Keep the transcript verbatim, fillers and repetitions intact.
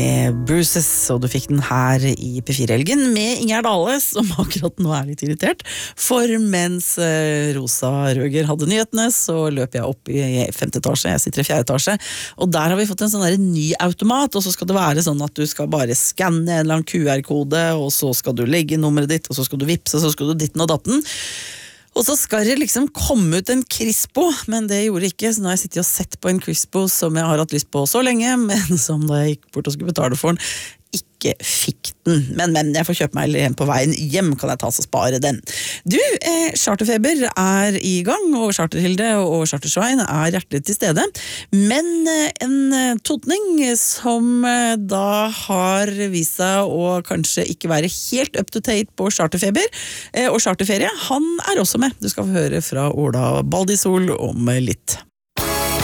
med Bruises, og du fikk den her i P fire-helgen med Ingjerd Dale, som akkurat nå er litt irritert. For mens Rosa Røger hadde nyhetene, så løp jeg opp i femte etasje, jeg sitter i fjerde etasje, og der har vi fått en sånn der ny automat, og så skal det være sånn at du skal bare skanne en eller annen Q R-kode, og så skal du legge nummeret ditt, og så skal du vippse, og så skal du ditten og datten. Og så skal det liksom komme ut en Crispo, men det gjorde ikke, så nå har jeg sittet og sett på en Crispo som jeg har hatt lyst på så lenge, men som da jeg gikk bort og skulle betale for den, ikke fikk den. Men, men jeg får kjøpe meg en på veien hjem, kan jeg ta så spare den. Du, eh, Charterfeber er i gang, og Charterhilde og Chartersveien er hjertelig til stede. Men eh, en totning som eh, da har vist seg å kanskje ikke være helt up to date på Charterfeber eh, og Charterferie, han er også med. Du skal få høre fra Ola Baldisol om litt.